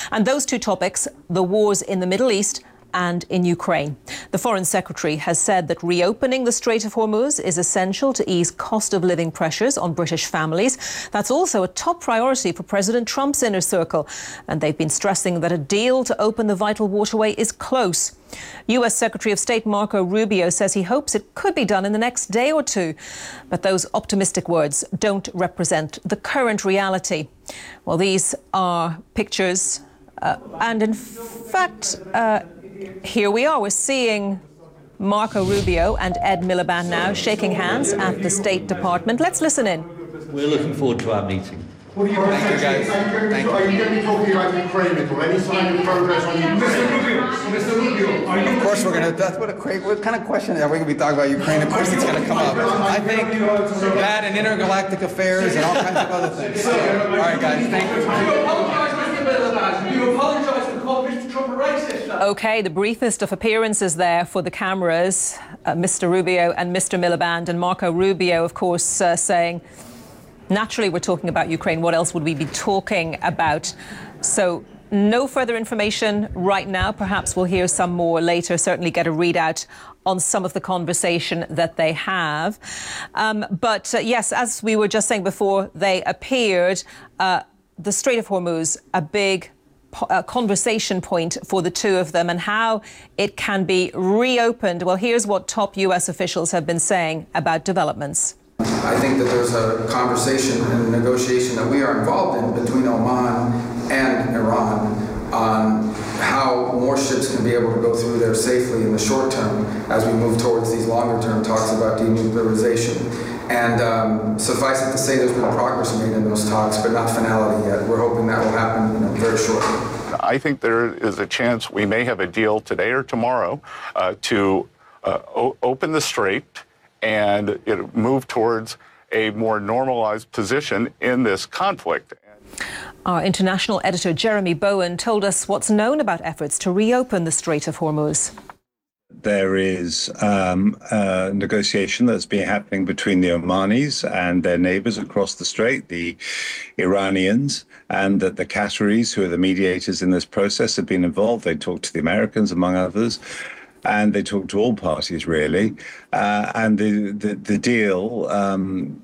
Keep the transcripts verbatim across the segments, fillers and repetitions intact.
And those two topics, the wars in the Middle East and in Ukraine. The Foreign Secretary has said that reopening the Strait of Hormuz is essential to ease cost of living pressures on British families. That's also a top priority for President Trump's inner circle. And they've been stressing that a deal to open the vital waterway is close. U S Secretary of State Marco Rubio says he hopes it could be done in the next day or two. But those optimistic words don't represent the current reality. Well, these are pictures uh, and in fact, uh, here we are. We're seeing Marco Rubio and Ed Miliband now shaking hands at the State Department. Let's listen in. We're looking forward to our meeting. What are you Thank you, guys. Thank you. Are you going to be talking about Ukraine at all? Any sign of progress on Ukraine? Mister Rubio, Mister Rubio, are you... Of course we're going to... That's what a what kind of question are we going to be talking about Ukraine? Of course it's going to come up. I think that and intergalactic affairs and all kinds of other things. So, all right, guys. Thank you. You apologize, Mister Miliband. You apologize for calling Mister Trump a racist. OK, the briefest of appearances there for the cameras. Uh, Mister Rubio and Mister Miliband, and Marco Rubio, of course, uh, saying... Naturally, we're talking about Ukraine. What else would we be talking about? So no further information right now. Perhaps we'll hear some more later, certainly get a readout on some of the conversation that they have. Um, but uh, yes, as we were just saying before, they appeared, uh, the Strait of Hormuz, a big uh, conversation point for the two of them and how it can be reopened. Well, here's what top U S officials have been saying about developments. I think that there's a conversation and negotiation that we are involved in between Oman and Iran on how more ships can be able to go through there safely in the short term as we move towards these longer term talks about denuclearization. And um, suffice it to say there's been progress made in those talks, but not finality yet. We're hoping that will happen you know, very shortly. I think there is a chance we may have a deal today or tomorrow uh, to uh, o- open the strait and it move towards a more normalized position in this conflict. Our international editor Jeremy Bowen told us what's known about efforts to reopen the Strait of Hormuz. There is um, a negotiation that's been happening between the Omanis and their neighbors across the strait, the Iranians, and that the Qataris, who are the mediators in this process, have been involved. They talked to the Americans, among others. And they talk to all parties, really. Uh, and the, the, the deal um,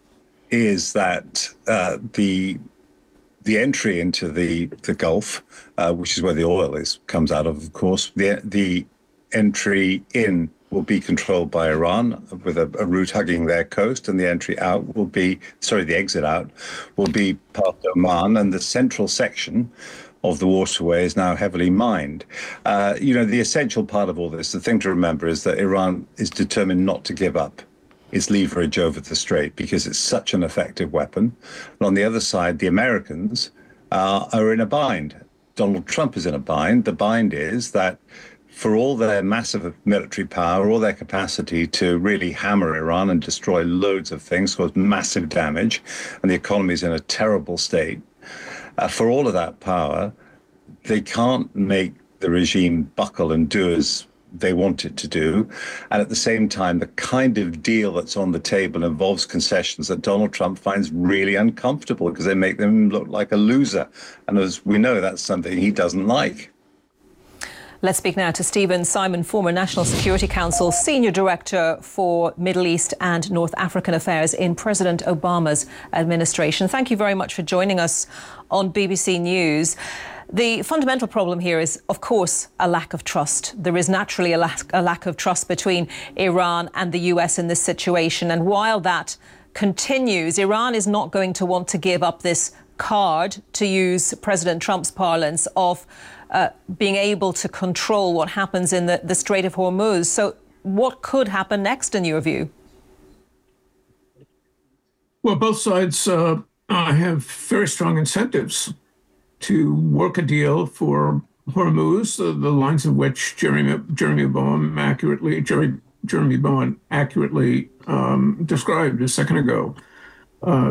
is that uh, the the entry into the, the Gulf, uh, which is where the oil is comes out of, of course, the, the entry in will be controlled by Iran with a, a route hugging their coast, and the entry out will be, sorry, the exit out will be past Oman, and the central section of the waterway is now heavily mined. Uh, you know, the essential part of all this, the thing to remember is that Iran is determined not to give up its leverage over the strait because it's such an effective weapon. And on the other side, the Americans uh, are in a bind. Donald Trump is in a bind. The bind is that for all their massive military power, all their capacity to really hammer Iran and destroy loads of things, cause massive damage, and the economy is in a terrible state, Uh, for all of that power, they can't make the regime buckle and do as they want it to do. And at the same time, the kind of deal that's on the table involves concessions that Donald Trump finds really uncomfortable because they make them look like a loser. And as we know, that's something he doesn't like. Let's speak now to Stephen Simon, former National Security Council Senior Director for Middle East and North African Affairs in President Obama's administration. Thank you very much for joining us on B B C News. The fundamental problem here is, of course, a lack of trust. There is naturally a lack, a lack of trust between Iran and the U S in this situation. And while that continues, Iran is not going to want to give up this card, to use President Trump's parlance, of uh, being able to control what happens in the, the Strait of Hormuz. So what could happen next, in your view? Well, both sides uh, uh, have very strong incentives to work a deal for Hormuz, uh, the lines of which Jeremy, Jeremy Bowen accurately, Jeremy, Jeremy Bowen accurately um, described a second ago. Uh,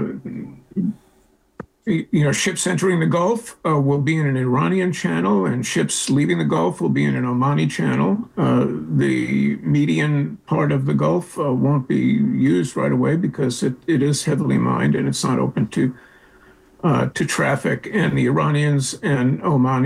You know, ships entering the Gulf uh, will be in an Iranian channel, and ships leaving the Gulf will be in an Omani channel. Uh, the median part of the Gulf uh, won't be used right away because it, it is heavily mined and it's not open to uh, to traffic. And the Iranians and Omani